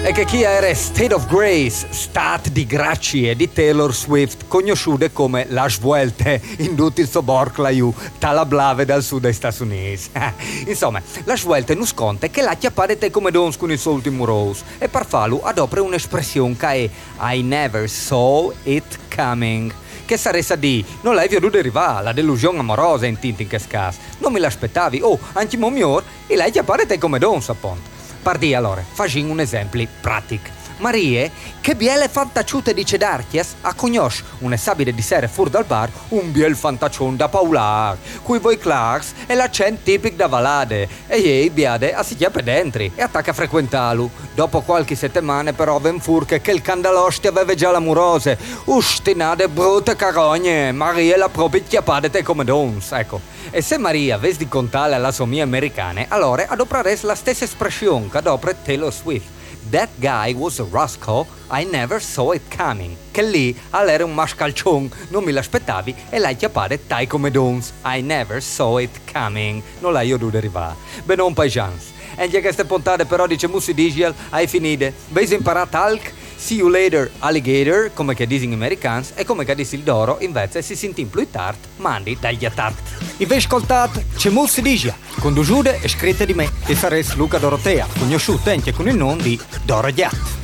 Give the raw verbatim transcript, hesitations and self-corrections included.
E che chi era State of Grace, Stat di grazie di Taylor Swift, conosciute come la Vuelte in tutto il sobborclaiu, tala blave dal sud dei Stati Uniti. Insomma, la Vuelte non sconta che la chiapparete come dons con il suo ultimo rose e per farlo adopera un'espressione che è I never saw it coming. Che saresti a dire, non l'hai veduto arrivare, la delusione amorosa in tinti in che scas. Non me l'aspettavi, oh, anche mo miglior, e lei chiapparete come dons appunto. Parti allora, facciamo un esempio pratico. Marie, che biele fantacciute di cedarchies, a conosce un sabile di sera fuori dal bar, un biel fantaccione da paular, cui voi clars è l'accento tipico da Valade, e ei biade a si chiappe dentro e attacca a frequentarlo. Dopo qualche settimana però ven furche che il candalosti aveva già l'amorose, ustinate brutte carogne, Maria la propria chiappate come dons, ecco. E se Maria avesse di contare alla sua mia americane, allora adopreresti la stessa espressione che adopra Taylor Swift. That guy was a rascal, I never saw it coming. Che lì all'era un mascalcione, non me l'aspettavi e l'hai chiappare tai come dons. I never saw it coming. Non l'hai io dovuto arrivare. Beh, non paesans. E già che queste puntate però dice Mussi Digital, hai finite. Vedi imparare talk? See you later, alligator, come che dicono gli americani, e come che dice il Doro, invece si sente più tard, mandi dagli attart. Invece ascoltate, c'è Mussi Digia, conduciuta e scritta di me, che saresti Luca Dorotea, conosciuto anche con il nome di Doro Giat.